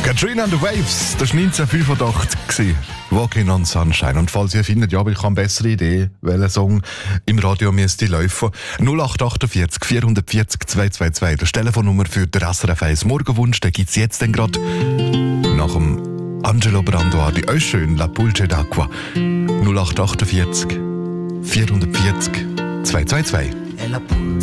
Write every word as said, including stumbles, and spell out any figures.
Katrina and the Waves, das war neunzehnhundertfünfundachtzig. Walking on Sunshine. Und falls ihr findet, ja, aber ich habe eine bessere Idee, welcher Song im Radio müsste laufen, null acht achtundvierzig vierhundertvierzig zweihundertzweiundzwanzig, das ist die Telefonnummer für den S R F eins Morgenwunsch, den gibt es jetzt dann gerade nach dem Angelo Branduardi. Euch schön, La Pulce d'Acqua. null acht achtundvierzig vierhundertvierzig zweihundertzweiundzwanzig.